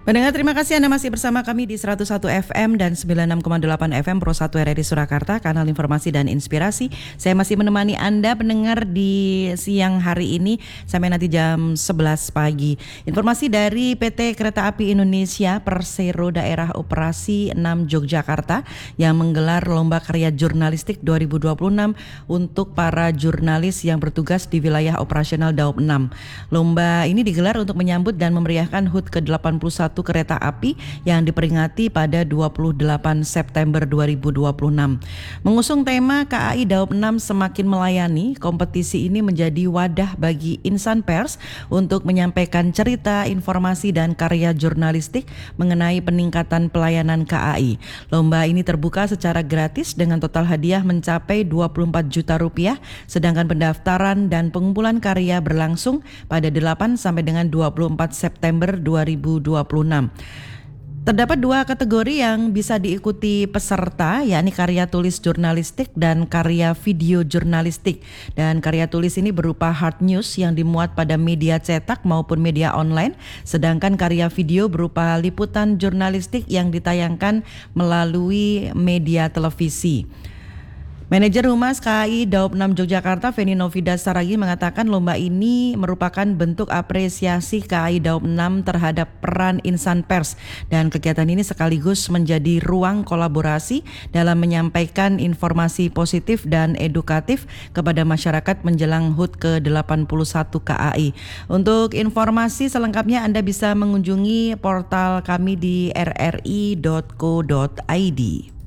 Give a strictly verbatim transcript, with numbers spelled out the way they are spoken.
Pendengar, terima kasih Anda masih bersama kami di seratus satu F M dan sembilan puluh enam koma delapan F M Pro satu R R I Surakarta, kanal informasi dan inspirasi. Saya masih menemani Anda pendengar di siang hari ini sampai nanti jam sebelas pagi. Informasi dari P T Kereta Api Indonesia Persero Daerah Operasi enam Yogyakarta yang menggelar Lomba Karya Jurnalistik dua ribu dua puluh enam untuk para jurnalis yang bertugas di wilayah operasional Daob enam. Lomba ini digelar untuk menyambut dan memeriahkan H U T ke delapan puluh satu kereta api yang diperingati pada dua puluh delapan September dua ribu dua puluh enam. Mengusung tema K A I Daob enam semakin melayani, kompetisi ini menjadi wadah bagi insan pers untuk menyampaikan cerita, informasi dan karya jurnalistik mengenai peningkatan pelayanan K A I. Lomba ini terbuka secara gratis dengan total hadiah mencapai dua puluh empat juta rupiah, sedangkan pendaftaran dan pengumpulan karya berlangsung pada delapan sampai dengan dua puluh empat September dua ribu dua puluh enam. Terdapat dua kategori yang bisa diikuti peserta, yakni karya tulis jurnalistik dan karya video jurnalistik. Dan karya tulis ini berupa hard news yang dimuat pada media cetak maupun media online, sedangkan karya video berupa liputan jurnalistik yang ditayangkan melalui media televisi. Manajer Humas K A I Daob enam Yogyakarta, Feni Novida Saragi, mengatakan lomba ini merupakan bentuk apresiasi K A I Daob enam terhadap peran insan pers, dan kegiatan ini sekaligus menjadi ruang kolaborasi dalam menyampaikan informasi positif dan edukatif kepada masyarakat menjelang H U T ke delapan puluh satu K A I. Untuk informasi selengkapnya Anda bisa mengunjungi portal kami di r r i dot co dot i d.